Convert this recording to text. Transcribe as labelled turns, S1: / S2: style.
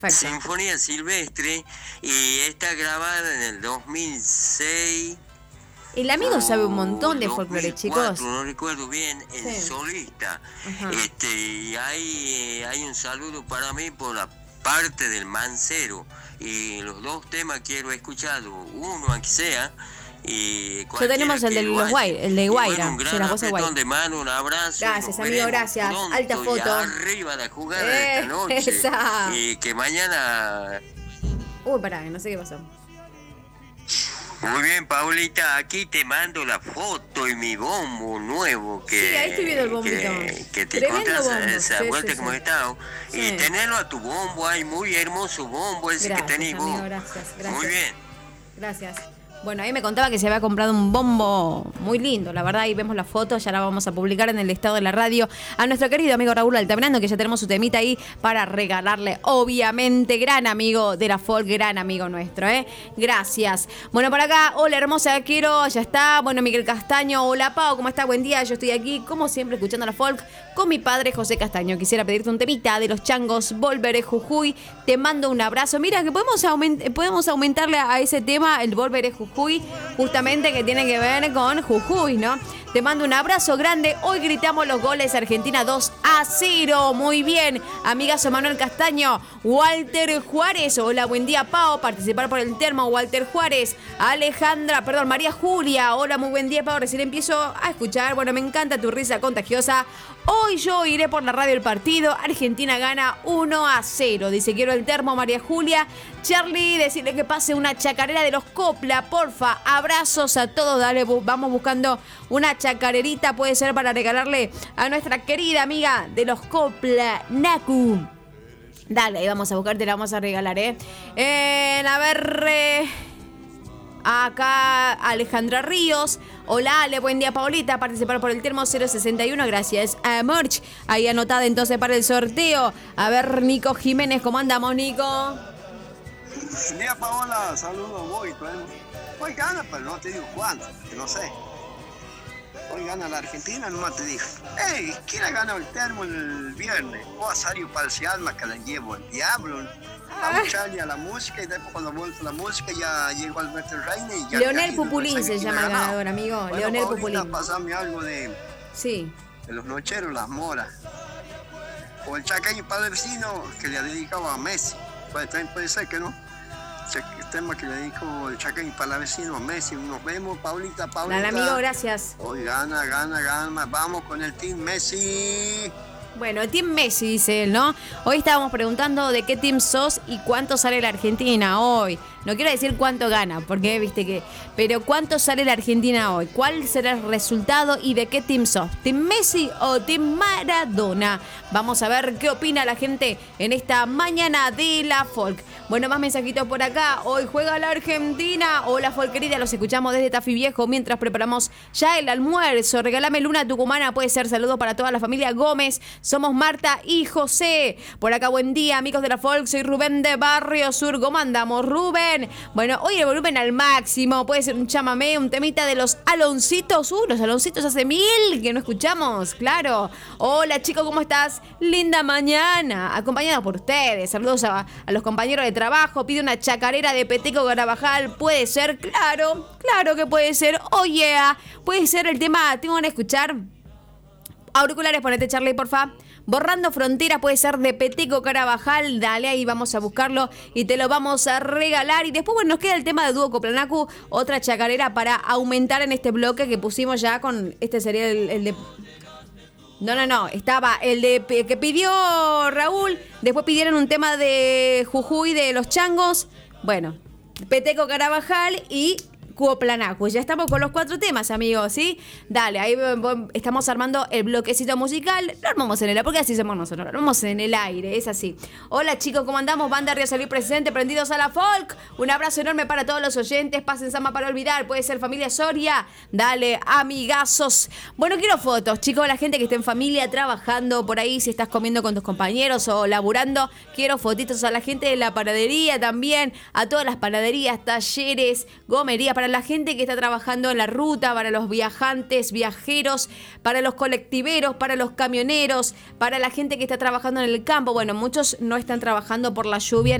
S1: Perfecto.
S2: Sinfonía Silvestre, y está grabada en el 2006.
S1: El amigo sabe un montón de folclore,
S2: 2004,
S1: chicos.
S2: no recuerdo bien, en
S1: Sí.
S2: solista.
S1: Ajá.
S2: Y hay un saludo para mí por la parte del Mancero. Y los dos temas quiero escucharlo, uno aunque sea. Y
S1: Ya tenemos el de los Guaira, el de Guaira,
S2: un
S1: sí,
S2: gran
S1: las voces de
S2: apretón
S1: Guaira.
S2: de mano, un abrazo.
S1: Gracias,
S2: nos
S1: amigo,
S2: veremos
S1: gracias.
S2: pronto,
S1: Alta foto.
S2: Y arriba la jugada de esta noche.
S1: Esa.
S2: Y que mañana...
S1: Uy, pará, no sé qué pasó.
S2: Muy bien, Paulita, aquí te mando la foto y mi bombo nuevo que...
S1: Sí, ahí estoy viendo el bombito.
S2: Que te
S1: Tremendo
S2: contás
S1: bombo,
S2: esa
S1: sí,
S2: vuelta
S1: sí,
S2: como
S1: sí.
S2: he estado.
S1: Sí.
S2: Y tenerlo a tu bombo, hay muy hermoso bombo ese
S1: Gracias,
S2: que tenés
S1: amigo,
S2: vos.
S1: gracias.
S2: Muy bien.
S1: Gracias. Bueno, ahí me contaba que se había comprado un bombo muy lindo, la verdad, ahí vemos la foto, ya la vamos a publicar en el estado de la radio a nuestro querido amigo Raúl Altamirano, que ya tenemos su temita ahí para regalarle, obviamente, gran amigo de la folk, gran amigo nuestro, Gracias. Bueno, por acá, hola hermosa, quiero, ya está, bueno, Miguel Castaño, hola Pau, ¿cómo estás? Buen día, yo estoy aquí, como siempre, escuchando la folk con mi padre José Castaño. Quisiera pedirte un temita de los Changos, Volveré Jujuy, te mando un abrazo. Mira, que podemos aumentarle a ese tema el Volveré Jujuy, justamente que tiene que ver con Jujuy, ¿no? Te mando un abrazo grande. Hoy gritamos los goles Argentina 2-0. Muy bien, amigazo Manuel Castaño. Walter Juárez, hola, buen día, Pau. Participar por el termo, Walter Juárez. María Julia, hola, muy buen día, Pau. Recién empiezo a escuchar. Bueno, me encanta tu risa contagiosa. Hoy yo iré por la radio el partido. Argentina gana 1-0. Dice, quiero el termo, María Julia. Charlie, decirle que pase una chacarera de los Copla, porfa. Abrazos a todos. Dale, vamos buscando una chacarerita, puede ser para regalarle a nuestra querida amiga de los Copla, Naku. Dale, ahí vamos a buscarte, la vamos a regalar, acá Alejandra Ríos. Hola, Ale, buen día, Paulita. Participar por el termo 061, gracias a Merch. Ahí anotada entonces para el sorteo. A ver, Nico Jiménez, ¿cómo andamos, Nico?
S3: Buen día, Paola. Saludos, voy. Hoy gana, pero no te digo cuánto, que no sé. Hoy gana la Argentina, no te digo. Ey, ¿quién ha ganado el termo el viernes? Asario parcial, más que la llevo el diablo. Vamos a echarle a la música y después cuando vuelve la música ya llegó Alberto Reina y ya...
S1: Leonel Pupulín se llama el ganador, amigo.
S3: Bueno,
S1: Leonel
S3: Paulita,
S1: Pupulín.
S3: pasame algo de
S1: Sí.
S3: los nocheros, las moras. O el chaqueño palavecino que le ha dedicado a Messi. También puede ser que no. El tema que le dedico el chaqueño palavecino a Messi. Nos vemos, Paulita.
S1: Dale, amigo, gracias.
S3: Hoy gana. Vamos con el Team Messi.
S1: Bueno, Team Messi, dice él, ¿no? Hoy estábamos preguntando de qué team sos y cuánto sale la Argentina hoy. No quiero decir cuánto gana, porque viste que... Pero cuánto sale la Argentina hoy. ¿Cuál será el resultado y de qué team sos? ¿Team Messi o Team Maradona? Vamos a ver qué opina la gente en esta mañana de la folk. Bueno, más mensajitos por acá. Hoy juega la Argentina. Hola, folk querida, los escuchamos desde Tafí Viejo mientras preparamos ya el almuerzo. Regálame Luna Tucumana, puede ser. Saludos para toda la familia Gómez. Somos Marta y José. Por acá, buen día, amigos de la folk. Soy Rubén de Barrio Sur. ¿Cómo andamos, Rubén? Bueno, hoy el volumen al máximo. Puede ser un chamamé, un temita de los Aloncitos. Los Aloncitos hace 1000 que no escuchamos, claro. Hola, chicos, ¿cómo estás? Linda mañana. Acompañado por ustedes. Saludos a los compañeros de trabajo. Pide una chacarera de Peteco Carabajal. Puede ser, claro que puede ser. Oh yeah, puede ser el tema. Tengo que escuchar. Auriculares, ponete, Charlie, porfa. Borrando Fronteras, puede ser de Peteco Carabajal. Dale, ahí vamos a buscarlo y te lo vamos a regalar. Y después, bueno, nos queda el tema de Dúo Coplanacu, otra chacarera para aumentar en este bloque que pusimos ya con... Este sería el de... No. Estaba el de que pidió Raúl. Después pidieron un tema de Jujuy, de los Changos. Bueno, Peteco Carabajal y... Cuoplanacu. Ya estamos con los 4 temas, amigos, ¿sí? Dale, ahí estamos armando el bloquecito musical. Lo armamos en el aire, porque así somos nosotros. Lo armamos en el aire, es así. Hola, chicos, ¿cómo andamos? Banda Río Salir presente, prendidos a la folk. Un abrazo enorme para todos los oyentes. Pasen Sama para olvidar. Puede ser familia Soria. Dale, amigazos. Bueno, quiero fotos, chicos. La gente que esté en familia, trabajando por ahí, si estás comiendo con tus compañeros o laburando. Quiero fotitos a la gente de la panadería también. A todas las panaderías, talleres, gomerías, para la gente que está trabajando en la ruta, para los viajantes, viajeros, para los colectiveros, para los camioneros, para la gente que está trabajando en el campo. Bueno, muchos no están trabajando por la lluvia